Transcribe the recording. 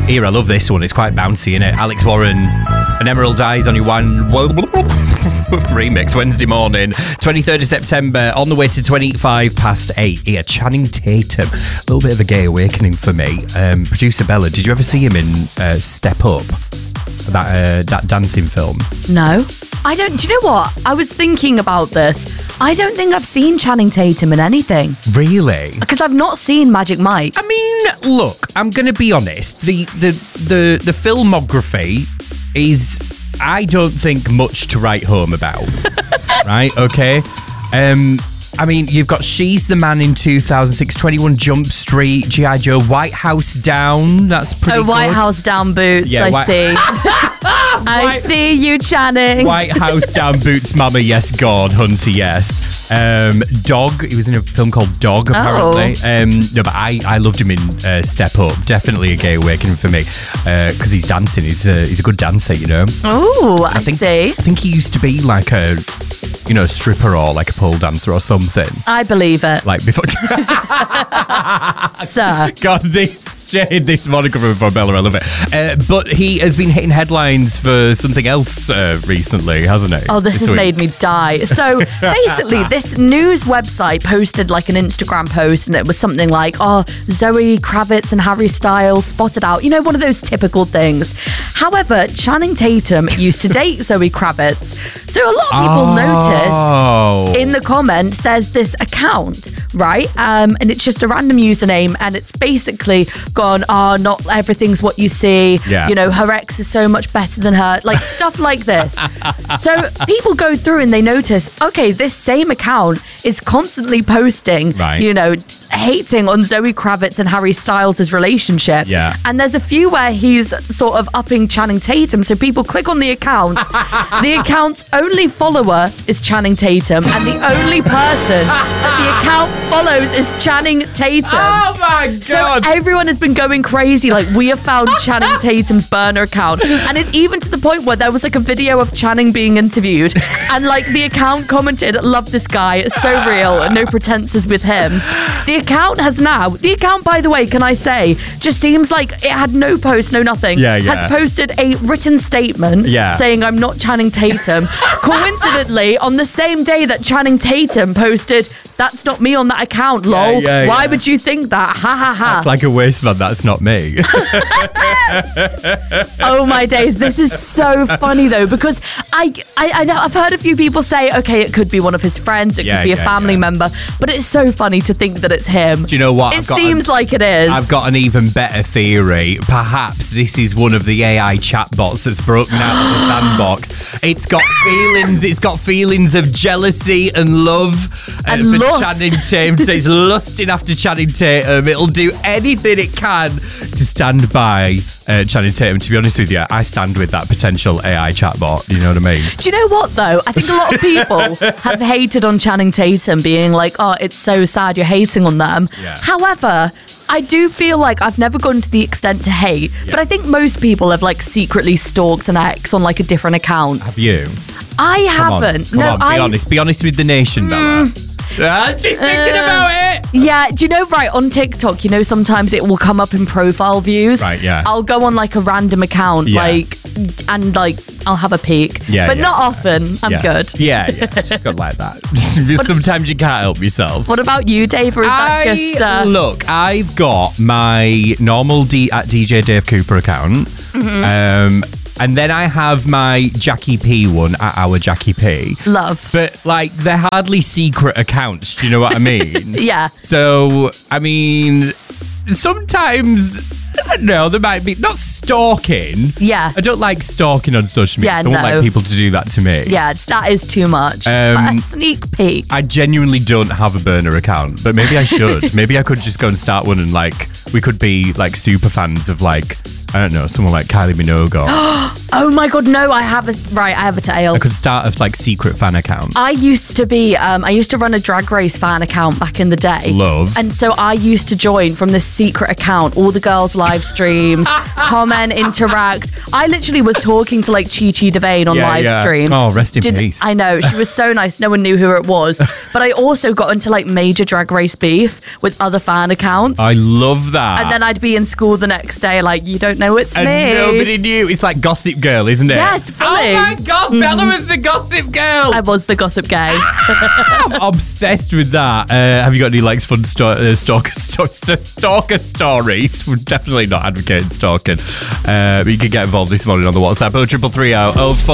Here, I love this one. It's quite bouncy, innit? Alex Warren, An Emerald Eyes on Your One remix Wednesday morning, 23rd of September, on the way to 8. Here, Channing Tatum. A little bit of a gay awakening for me. Producer Bella, did you ever see him in Step Up? That dancing film? No. I don't. Do you know what? I was thinking about this. I don't think I've seen Channing Tatum in anything. Really? Because I've not seen Magic Mike. I mean, look, I'm going to be honest. The filmography is, I don't think, much to write home about. Right? Okay. I mean, you've got She's the Man in 2006, 21 Jump Street, G.I. Joe, White House Down. That's pretty good. White House Down boots, Yeah, I see. I see you, Channing. White House Down boots, Mama, yes. God, Hunter, yes. Dog. He was in a film called Dog, apparently. No, but I loved him in Step Up. Definitely a gay awakening for me because he's dancing. He's a good dancer, you know. Oh, I see. I think he used to be like a stripper or like a pole dancer or something. I believe it. Like before. Sir. God, this moniker from Bella, I love it. But he has been hitting headlines for something else recently, hasn't he? Oh, this has made me die. So basically, this news website posted like an Instagram post, and it was something like, Zoe Kravitz and Harry Styles spotted out. You know, one of those typical things. However, Channing Tatum used to date Zoe Kravitz. So a lot of people notice in the comments, there's this account, right? And it's just a random username, and it's basically gone, not everything's what you see. Yeah. You know, her ex is so much better than her. Like, stuff like this. So people go through and they notice, okay, this same account is constantly posting, right, you know, hating on Zoe Kravitz and Harry Styles' relationship. Yeah. And there's a few where he's sort of upping Channing Tatum. So people click on the account. The account's only follower is Channing Tatum, and the only person that the account follows is Channing Tatum. Oh my God. So everyone has been going crazy. Like, we have found Channing Tatum's burner account. And it's even to the point where there was like a video of Channing being interviewed, and like the account commented, "Love this guy, it's so real, no pretenses with him." The account, by the way, can I say, just seems like it had no post, no nothing. Yeah. Has posted a written statement saying, "I'm not Channing Tatum." Coincidentally, on the same day that Channing Tatum posted, "That's not me" on that account, lol. Why would you think that? Ha ha ha. Act like a waste man, that's not me. Oh my days, this is so funny though, because I know I've heard a few people say, okay, it could be one of his friends, it could be a family member, but it's so funny to think that it's him. Do you know what? It seems like it is. I've got an even better theory. Perhaps this is one of the AI chatbots that's broken out of the sandbox. It's got feelings of jealousy and love and for lust. Channing Tatum. It's lusting after Channing Tatum. It'll do anything it can to stand by Channing Tatum. To be honest with you, I stand with that potential AI chatbot. You know what I mean? Do you know what though? I think a lot of people have hated on Channing Tatum, being like, "Oh, it's so sad you're hating on them." Yeah. However, I do feel like I've never gone to the extent to hate, but I think most people have like secretly stalked an ex on like a different account. Have you? I haven't. Come on, be honest with the nation, Bella. She's thinking about it. Yeah, do you know, right, on TikTok, you know, sometimes it will come up in profile views. Right, yeah. I'll go on like a random account, and I'll have a peek. But not often. I'm good. Yeah. She's good like that. Sometimes you can't help yourself. What about you, Dave? Or is that just... Look, I've got my normal at DJ Dave Cooper account. Mm-hmm. And then I have my Jackie P one at our Jackie P. Love. But, like, they're hardly secret accounts. Do you know what I mean? Yeah. So, I mean, sometimes, I don't know, there might be, not stalking. Yeah. I don't like stalking on social media. Yeah, I don't like people to do that to me. Yeah, that is too much. But a sneak peek. I genuinely don't have a burner account, but maybe I should. Maybe I could just go and start one, and, like, we could be, like, super fans of, like, I don't know, someone like Kylie Minogue or... Oh my God, no, I have a tail. I could start a like secret fan account. I used to run a Drag Race fan account back in the day. Love. And so I used to join from this secret account, all the girls' live streams, comment, interact. I literally was talking to like Chi Chi DeVayne on live stream. Oh, rest in peace. I know, she was so nice. No one knew who it was. But I also got into like major Drag Race beef with other fan accounts. I love that. And then I'd be in school the next day like, you don't know it's And me. nobody knew. It's like Gossip Girl, isn't it? Yes, fully. Oh my God, Bella was the Gossip Girl. I was the gossip gay. I'm obsessed with that. Have you got any like fun stalker stories? We're definitely not advocating stalking. But you can get involved this morning on the WhatsApp 0330 04